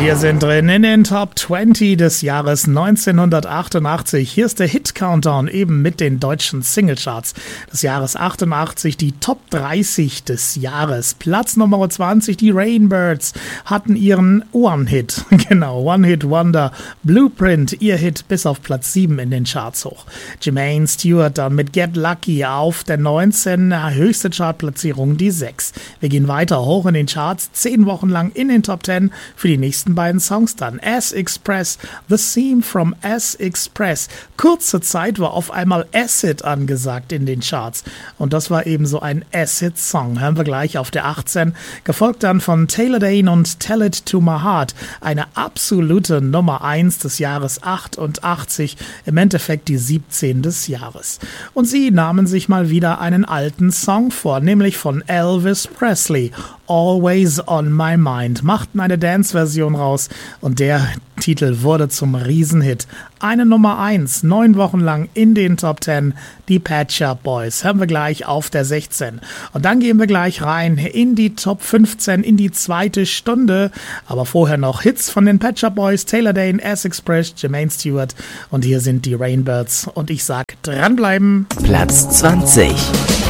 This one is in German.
Wir sind drin in den Top 20 des Jahres 1988. Hier ist der Hit-Countdown eben mit den deutschen Singlecharts des Jahres 88. Die Top 30 des Jahres. Platz Nummer 20, die Rainbirds hatten ihren One-Hit. Genau, One-Hit-Wonder. Blueprint, ihr Hit bis auf Platz 7 in den Charts hoch. Jermaine Stewart dann mit Get Lucky auf der 19, höchste Chartplatzierung die 6. Wir gehen weiter hoch in den Charts, 10 Wochen lang in den Top 10 für die nächsten beiden Songs dann. S-Express, The Theme from S-Express. Kurze Zeit war auf einmal Acid angesagt in den Charts. Und das war eben so ein Acid-Song. Hören wir gleich auf der 18. Gefolgt dann von Taylor Dayne und Tell It to My Heart. Eine absolute Nummer 1 des Jahres 88. Im Endeffekt die 17 des Jahres. Und sie nahmen sich mal wieder einen alten Song vor, nämlich von Elvis Presley. Always on My Mind. Machten eine Dance-Version raus und der Titel wurde zum Riesenhit. Eine Nummer 1, 9 Wochen lang in den Top 10, die Pet Shop Boys. Hören wir gleich auf der 16. Und dann gehen wir gleich rein in die Top 15, in die zweite Stunde. Aber vorher noch Hits von den Pet Shop Boys, Taylor Dayne, S-Express, Jermaine Stewart. Und hier sind die Rainbirds. Und ich sag, dranbleiben. Platz 20.